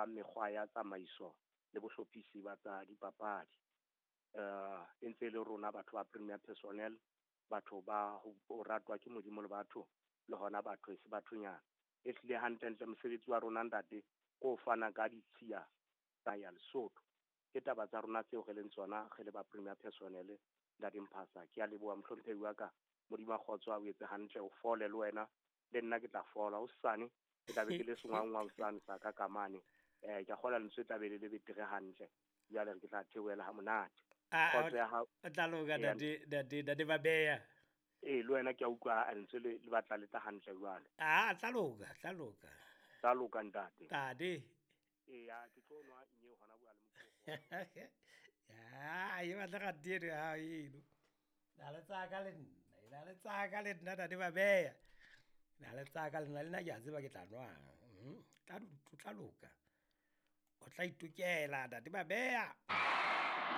mekgwa ya tsamaiso le bohlophisi ba tsa dipapadi. E ntse le rona batho ba premier personnel, batho ba ho ratwa ke modimo le batho, le hona batho se bathonyana. E hlile hantle mosebetsi wa rona ntate ko fana ka ditshiya tsa ya Lesotho. Ke taba tsa rona tseo re leng tsona re le ba premier personnel la Dimphasa. Ke a leboha mohlomphehi wa ka, modimo a kgotso a o etse hantle, o fole le wena, le nna ke tla fola hosane ke tla be ke le sengwangwa hosane sa ka kamane. Ke a kgola lentswe tla be le betere hantle, jwale re ke tla theohela ha monate. Khotso ya hao tla loka dade Mabeya. Le wena ke a utlwa a ntse le batla le tla hantle jwale. Tla loka Tla loka ntate. tade Ke tlo nwa nnye hona bua le mokgoko. Ye batla ga dire ha eno na le tsaka le nna ina le tsaka le nna dade Mabeya, na le tsaka le nna le nna ke a tseba ke tla nwa tla loka, o tla itukela dade Mabeya.